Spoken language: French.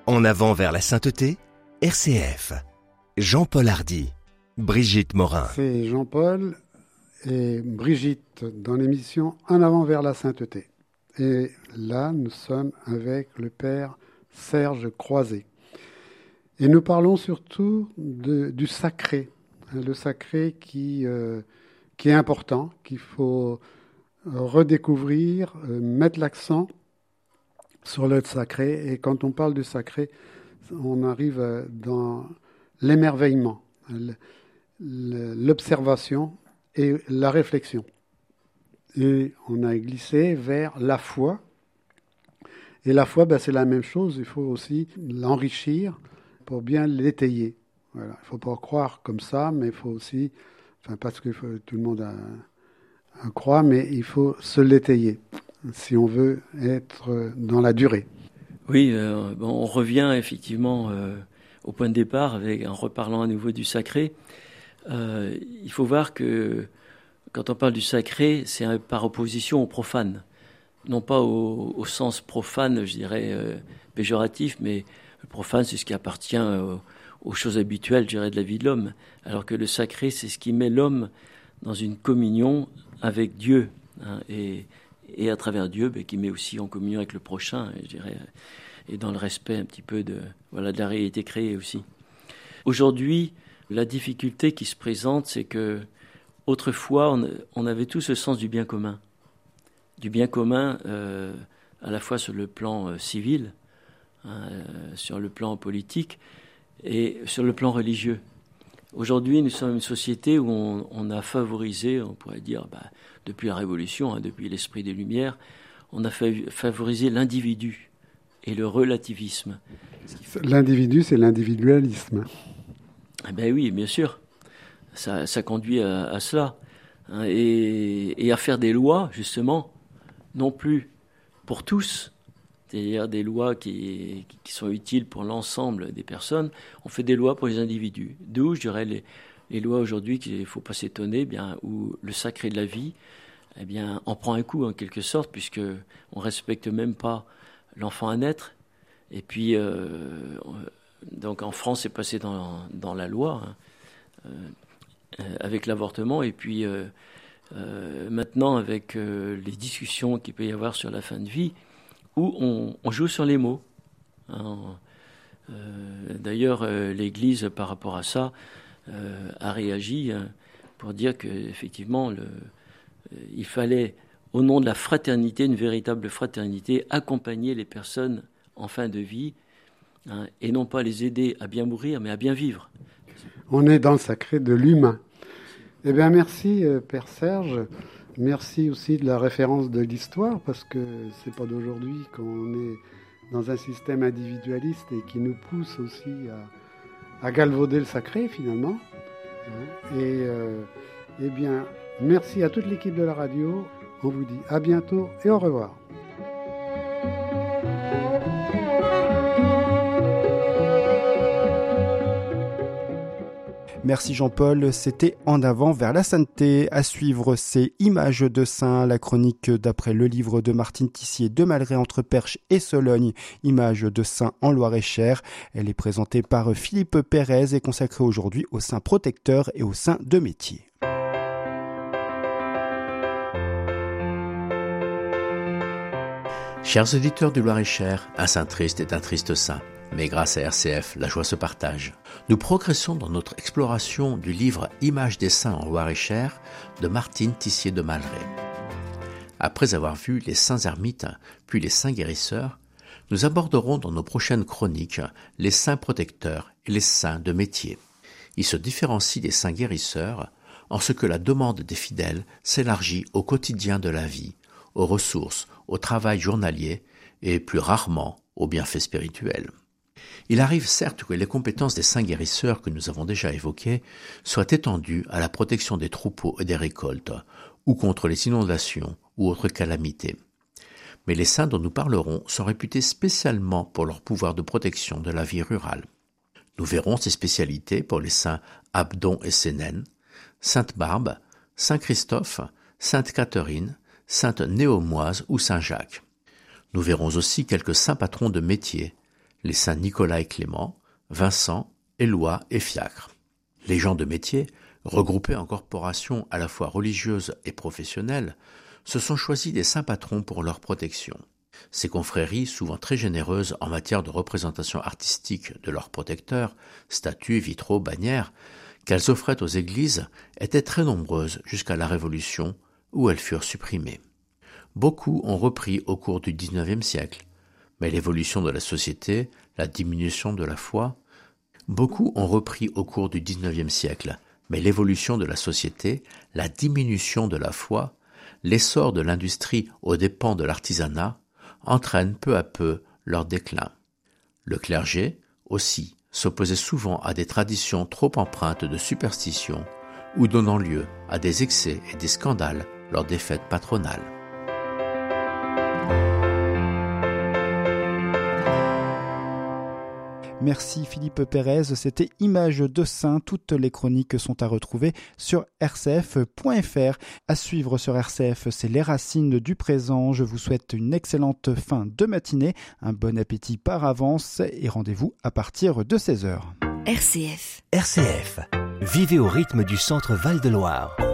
En avant vers la sainteté, RCF. Jean-Paul Hardy, Brigitte Morin. C'est Jean-Paul et Brigitte dans l'émission En avant vers la sainteté. Et là, nous sommes avec le père Serge Croiset. Et nous parlons surtout du sacré. Le sacré qui est important, qu'il faut redécouvrir, mettre l'accent sur le sacré. Et quand on parle du sacré, on arrive dans l'émerveillement, l'observation et la réflexion. Et on a glissé vers la foi. Et la foi, c'est la même chose. Il faut aussi l'enrichir pour bien l'étayer. Voilà. Il ne faut pas croire comme ça, mais il faut aussi, parce que tout le monde croit, mais il faut se l'étayer si on veut être dans la durée. Oui, on revient effectivement au point de départ en reparlant à nouveau du sacré. Il faut voir que quand on parle du sacré, c'est par opposition au profane. Non pas au sens profane, je dirais, péjoratif, mais le profane, c'est ce qui appartient aux choses habituelles, je dirais, de la vie de l'homme. Alors que le sacré, c'est ce qui met l'homme dans une communion avec Dieu, hein, et à travers Dieu, qui met aussi en communion avec le prochain, je dirais, et dans le respect un petit peu de la réalité créée aussi. Aujourd'hui, la difficulté qui se présente, c'est que autrefois, on avait tout ce sens du bien commun. Du bien commun à la fois sur le plan civil, sur le plan politique et sur le plan religieux. Aujourd'hui, nous sommes une société où on a favorisé, on pourrait dire, depuis la Révolution, depuis l'esprit des Lumières, on a favorisé l'individu et le relativisme. L'individu, c'est l'individualisme. Oui, bien sûr. Ça conduit à cela. Hein, et à faire des lois, justement, non plus pour tous, c'est-à-dire des lois qui sont utiles pour l'ensemble des personnes. On fait des lois pour les individus. D'où, je dirais, les lois aujourd'hui qu'il ne faut pas s'étonner, où le sacré de la vie en prend un coup en quelque sorte, puisque on respecte même pas l'enfant à naître. Et puis, donc en France, c'est passé dans la loi, avec l'avortement, et puis maintenant avec les discussions qu'il peut y avoir sur la fin de vie, où on joue sur les mots. D'ailleurs, l'Église, par rapport à ça, a réagi pour dire qu'effectivement, il fallait, au nom de la fraternité, une véritable fraternité, accompagner les personnes en fin de vie, et non pas les aider à bien mourir, mais à bien vivre. On est dans le sacré de l'humain. Eh bien, merci, Père Serge. Merci aussi de la référence de l'histoire, parce que c'est pas d'aujourd'hui qu'on est dans un système individualiste et qui nous pousse aussi à galvauder le sacré, finalement. Et eh bien, merci à toute l'équipe de la radio. On vous dit à bientôt et au revoir. Merci Jean-Paul, c'était En avant vers la sainteté. À suivre, c'est Images de saints, la chronique d'après le livre de Martine Tissier de Malgré entre Perche et Sologne, Images de saints en Loir-et-Cher. Elle est présentée par Philippe Pérez et consacrée aujourd'hui aux saints protecteurs et aux saints de métier. Chers auditeurs du Loir-et-Cher, un saint triste est un triste saint. Mais grâce à RCF, la joie se partage. Nous progressons dans notre exploration du livre Images des saints en Loir-et-Cher de Martine Tissier de Malgré. Après avoir vu les saints ermites, puis les saints guérisseurs, nous aborderons dans nos prochaines chroniques les saints protecteurs et les saints de métier. Ils se différencient des saints guérisseurs en ce que la demande des fidèles s'élargit au quotidien de la vie, aux ressources, au travail journalier et plus rarement aux bienfaits spirituels. Il arrive certes que les compétences des saints guérisseurs que nous avons déjà évoquées soient étendues à la protection des troupeaux et des récoltes, ou contre les inondations ou autres calamités. Mais les saints dont nous parlerons sont réputés spécialement pour leur pouvoir de protection de la vie rurale. Nous verrons ces spécialités pour les saints Abdon et Sénène, Sainte Barbe, Saint Christophe, Sainte Catherine, Sainte Néomoise ou Saint Jacques. Nous verrons aussi quelques saints patrons de métier, les saints Nicolas et Clément, Vincent, Éloi et Fiacre. Les gens de métier, regroupés en corporations à la fois religieuses et professionnelles, se sont choisis des saints patrons pour leur protection. Ces confréries, souvent très généreuses en matière de représentation artistique de leurs protecteurs, statues, vitraux, bannières, qu'elles offraient aux églises, étaient très nombreuses jusqu'à la Révolution, où elles furent supprimées. Beaucoup ont repris au cours du XIXe siècle, mais l'évolution de la société, la diminution de la foi, l'essor de l'industrie aux dépens de l'artisanat, entraînent peu à peu leur déclin. Le clergé, aussi, s'opposait souvent à des traditions trop empreintes de superstition ou donnant lieu à des excès et des scandales lors des fêtes patronales. Merci Philippe Pérez, c'était Images de Saints. Toutes les chroniques sont à retrouver sur rcf.fr. À suivre sur RCF, c'est Les Racines du présent. Je vous souhaite une excellente fin de matinée, un bon appétit par avance et rendez-vous à partir de 16h. RCF. Vivez au rythme du Centre Val de Loire.